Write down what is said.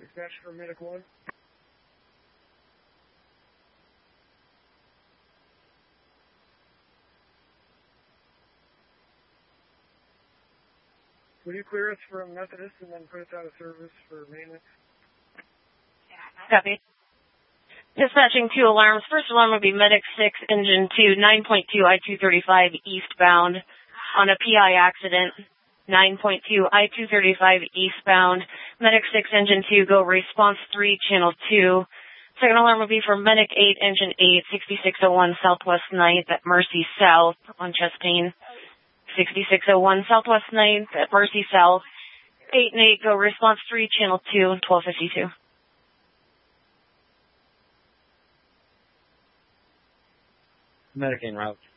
Dispatch for Medic 1. Will you clear us from Methodist and then put us out of service for maintenance? Copy. Dispatching 2 alarms. First alarm would be Medic 6, Engine 2, 9.2 I-235 eastbound on a PI accident. 9.2 I-235 eastbound. Medic 6, Engine 2, go response 3, channel 2. Second alarm would be for Medic 8, Engine 8, 6601 Southwest 9th at Mercy South on Chastain. 6601 Southwest 9th at Mercy South. 8 and 8, go response 3, channel 2, 1252. Medic en route.